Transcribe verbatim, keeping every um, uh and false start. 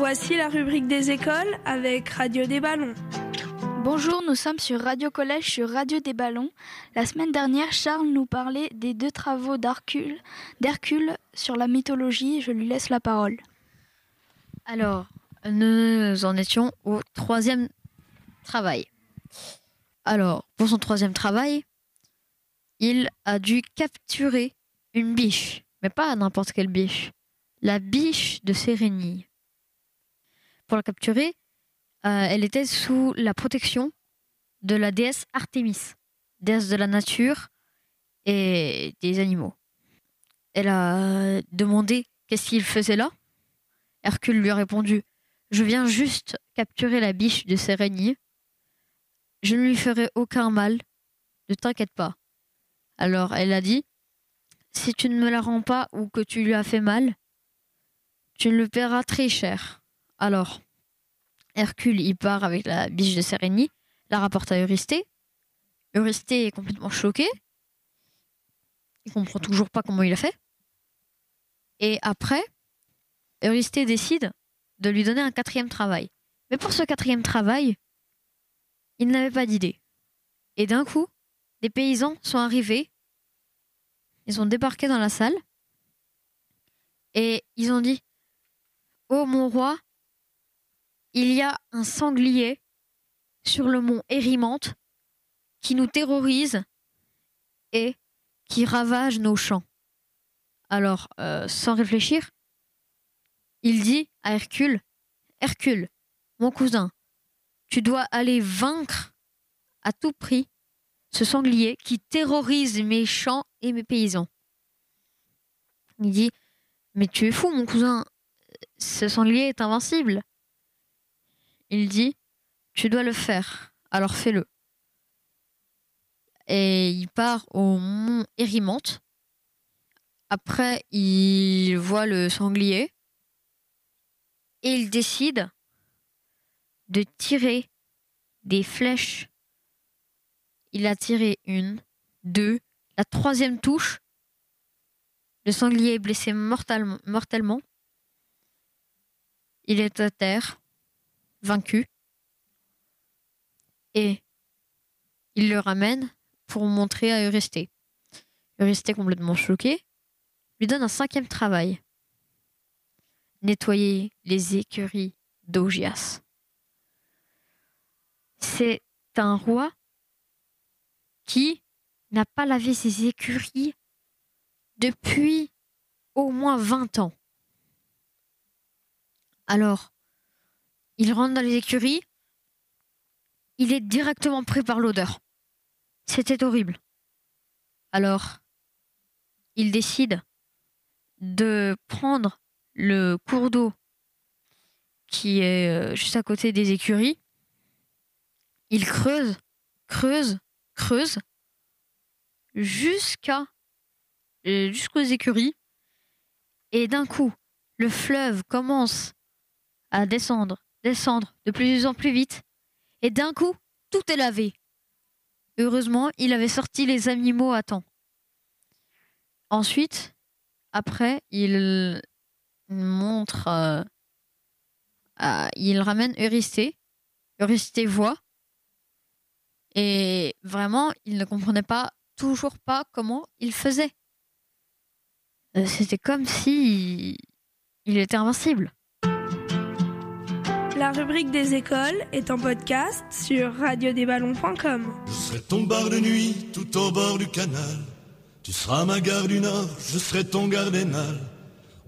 Voici la rubrique des écoles avec Radio des Ballons. Bonjour, nous sommes sur Radio Collège, sur Radio des Ballons. La semaine dernière, Charles nous parlait des deux travaux d'Hercule, d'Hercule sur la mythologie. Je lui laisse la parole. Alors, nous en étions au troisième travail. Alors, pour son troisième travail, il a dû capturer une biche, mais pas n'importe quelle biche, la biche de Sérénie. Pour la capturer, euh, elle était sous la protection de la déesse Artémis, déesse de la nature et des animaux. Elle a demandé qu'est-ce qu'il faisait là. Hercule lui a répondu « Je viens juste capturer la biche de Sérénie. Je ne lui ferai aucun mal, ne t'inquiète pas. » Alors elle a dit « Si tu ne me la rends pas ou que tu lui as fait mal, tu le paieras très cher. » Alors Hercule il part avec la biche de Sérénie, la rapporte à Eurysthée. Eurysthée est complètement choqué. Il comprend toujours pas comment il a fait. Et après, Eurysthée décide de lui donner un quatrième travail. Mais pour ce quatrième travail, il n'avait pas d'idée. Et d'un coup, des paysans sont arrivés. Ils ont débarqué dans la salle. Et ils ont dit « Oh mon roi, il y a un sanglier sur le mont Érymanthe qui nous terrorise et qui ravage nos champs. » Alors, euh, sans réfléchir, il dit à Hercule, « Hercule, mon cousin, tu dois aller vaincre à tout prix ce sanglier qui terrorise mes champs et mes paysans. » Il dit, « Mais tu es fou, mon cousin, ce sanglier est invincible. » Il dit, « Tu dois le faire, alors fais-le. » Et il part au mont Érymanthe. Après, il voit le sanglier. Et il décide de tirer des flèches. Il a tiré une, deux, la troisième touche. Le sanglier est blessé mortellement. mortellement. Il est à terre, vaincu. Et il le ramène pour montrer à Eurysthée. Eurysthée, complètement choqué, lui donne un cinquième travail. Nettoyer les écuries d'Augias. C'est un roi qui n'a pas lavé ses écuries depuis au moins vingt ans. Alors, il rentre dans les écuries, il est directement pris par l'odeur. C'était horrible. Alors, il décide de prendre le cours d'eau qui est juste à côté des écuries. Il creuse, creuse, creuse jusqu'à jusqu'aux écuries. Et d'un coup, le fleuve commence à descendre, descendre de plus en plus vite. Et d'un coup, tout est lavé. Heureusement, il avait sorti les animaux à temps. Ensuite, après, il montre, euh, à, il ramène Eurysthée. Eurysthée voit. Et vraiment, il ne comprenait pas, toujours pas comment il faisait. Euh, c'était comme si il, il était invincible. La rubrique des écoles est en podcast sur radio des ballons point com. Je serai ton bar de nuit tout au bord du canal. Tu seras ma gare du Nord, je serai ton gardénal.